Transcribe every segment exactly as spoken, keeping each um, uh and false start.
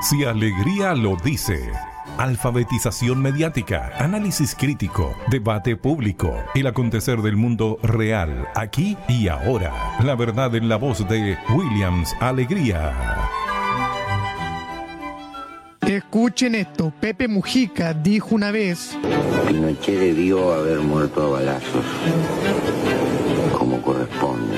Si Alegría lo dice. Alfabetización mediática, análisis crítico, debate público, el acontecer del mundo real, aquí y ahora. La verdad en la voz de Williams Alegría. Escuchen esto, Pepe Mujica dijo una vez: Pinochet debió haber muerto a balazos, como corresponde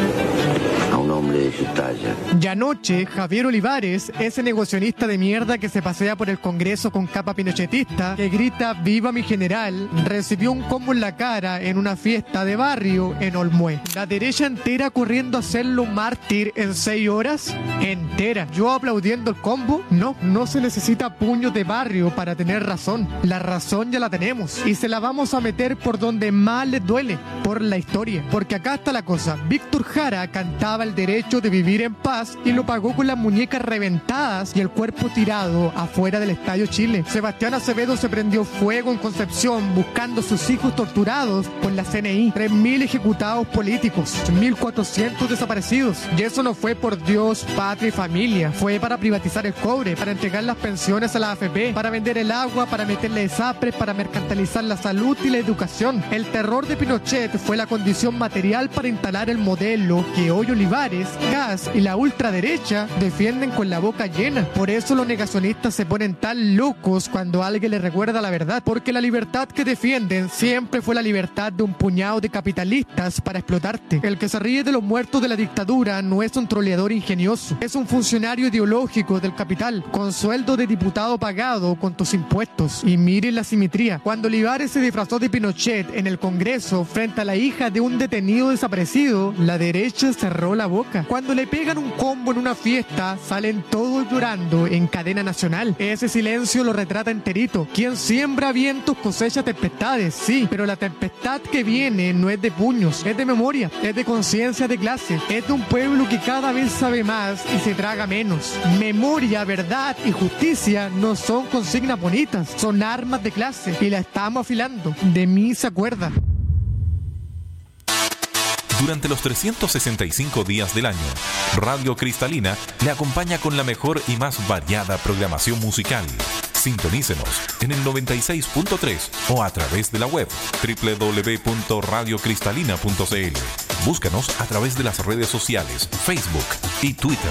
a un hombre de su talla. Y anoche, Javier Olivares, ese negacionista de mierda que se pasea por el Congreso con capa pinochetista, que grita "viva mi general", recibió un combo en la cara en una fiesta de barrio en Olmué. La derecha entera corriendo a hacerlo mártir en seis horas. Entera. Yo aplaudiendo el combo. No, no se necesita puños de barrio para tener razón. La razón ya la tenemos. Y se la vamos a meter por donde más les duele. Por la historia. Porque acá está la cosa. Víctor Jara cantaba el derecho de vivir en paz y lo pagó con las muñecas reventadas y el cuerpo tirado afuera del Estadio Chile. Sebastián Acevedo se prendió fuego en Concepción buscando a sus hijos torturados por la C N I. tres mil ejecutados políticos, mil cuatrocientos desaparecidos. Y eso no fue por Dios, patria y familia. Fue para privatizar el cobre, para entregar las pensiones a la A F P, para vender el agua, para meterle desapres, para mercantilizar la salud y la educación. El terror de Pinochet fue la condición material para instalar el modelo que hoy Olivares, Kass y la ultraderecha defienden con la boca llena. Por eso los negacionistas se ponen tan locos cuando alguien les recuerda la verdad, porque la libertad que defienden siempre fue la libertad de un puñado de capitalistas para explotarte. El que se ríe de los muertos de la dictadura no es un troleador ingenioso, es un funcionario ideológico del capital, con sueldo de diputado pagado con tus impuestos. Y miren la simetría. Cuando Olivares se disfrazó de Pinochet en el Congreso frente a la hija de un detenido desaparecido, la derecha cerró la boca. Cuando le pegan un combo en una fiesta, salen todos llorando en cadena nacional. Ese silencio lo retrata enterito. Quien siembra vientos cosecha tempestades, sí, pero la tempestad que viene no es de puños, es de memoria, es de conciencia de clase, es de un pueblo que cada vez sabe más y se traga menos. Memoria, verdad y justicia no son consignas bonitas, son armas de clase y la estamos afilando. De mí se acuerda. Durante los trescientos sesenta y cinco días del año, Radio Cristalina le acompaña con la mejor y más variada programación musical. Sintonícenos en el noventa y seis punto tres o a través de la web doble u doble u doble u punto radio cristalina punto c l. Búscanos a través de las redes sociales, Facebook y Twitter.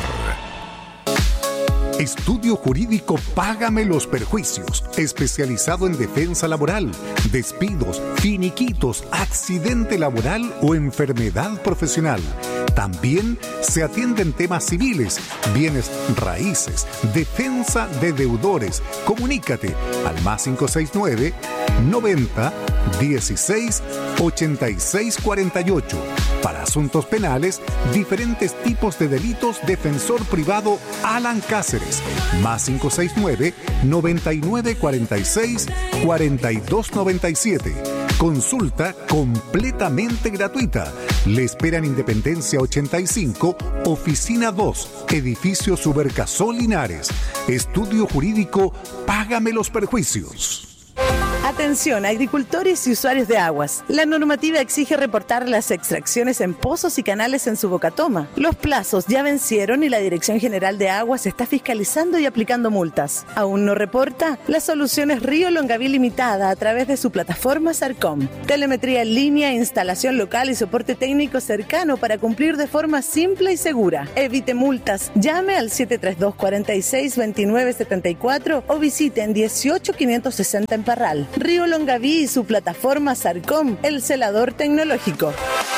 Estudio Jurídico Págame los Perjuicios, especializado en defensa laboral, despidos, finiquitos, accidente laboral o enfermedad profesional. También se atienden temas civiles, bienes raíces, defensa de deudores. Comunícate al más cinco seis nueve, noventa, dieciséis, ochenta y seis cuarenta y ocho. Para asuntos penales, diferentes tipos de delitos, defensor privado Alan Cáceres, más cinco seis nueve, noventa y nueve cuarenta y seis, cuarenta y dos noventa y siete. Consulta completamente gratuita. Le esperan Independencia ochenta y cinco, Oficina dos, Edificio Subercasol Linares. Estudio Jurídico Págame los Perjuicios. Atención, agricultores y usuarios de aguas. La normativa exige reportar las extracciones en pozos y canales en su bocatoma. Los plazos ya vencieron y la Dirección General de Aguas está fiscalizando y aplicando multas. ¿Aún no reporta? La solución es Río Longaví Limitada a través de su plataforma Sarcom. Telemetría en línea, instalación local y soporte técnico cercano para cumplir de forma simple y segura. Evite multas. Llame al siete tres dos, cuatro seis, dos nueve siete cuatro o visiten dieciocho quinientos sesenta en Parral. Río Longaví y su plataforma Sarcom, el celador tecnológico.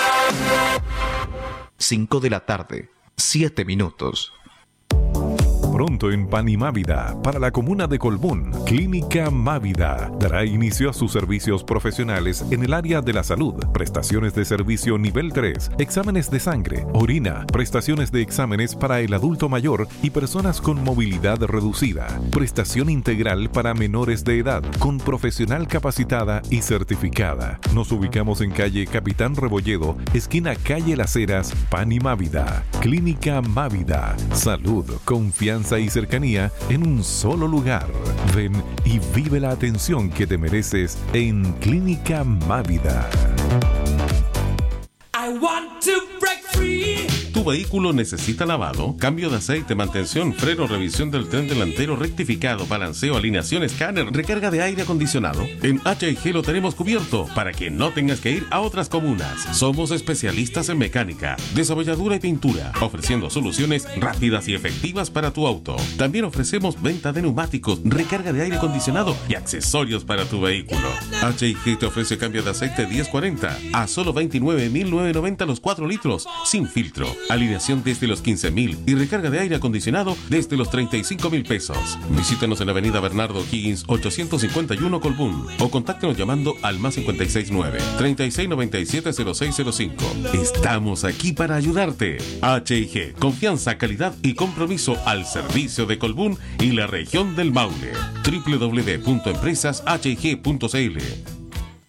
cinco de la tarde, siete minutos. Pronto en Panimávida, para la comuna de Colbún, Clínica Mávida dará inicio a sus servicios profesionales en el área de la salud, prestaciones de servicio nivel tres, exámenes de sangre, orina, prestaciones de exámenes para el adulto mayor y personas con movilidad reducida, prestación integral para menores de edad, con profesional capacitada y certificada. Nos ubicamos en calle Capitán Rebolledo, esquina calle Las Heras, Panimávida. Clínica Mávida, salud, confianza y cercanía en un solo lugar. Ven y vive la atención que te mereces en Clínica Mávida. I want to break free. Tu vehículo necesita lavado, cambio de aceite, mantención, freno, revisión del tren delantero rectificado, balanceo, alineación, escáner, recarga de aire acondicionado? En H I G lo tenemos cubierto para que no tengas que ir a otras comunas. Somos especialistas en mecánica, desolladura y pintura, ofreciendo soluciones rápidas y efectivas para tu auto. También ofrecemos venta de neumáticos, recarga de aire acondicionado y accesorios para tu vehículo. H I G te ofrece cambio de aceite diez cuarenta a solo veintinueve mil novecientos noventa los cuatro litros, sin filtro. Alineación desde los quince mil y recarga de aire acondicionado desde los treinta y cinco mil pesos. Visítanos en Avenida Bernardo Higgins ochocientos cincuenta y uno Colbún o contáctenos llamando al más cinco seis nueve, treinta y seis noventa y siete, cero seis cero cinco. Estamos aquí para ayudarte. H I G, confianza, calidad y compromiso al servicio de Colbún y la región del Maule. doble u doble u doble u punto empresas h i g punto c l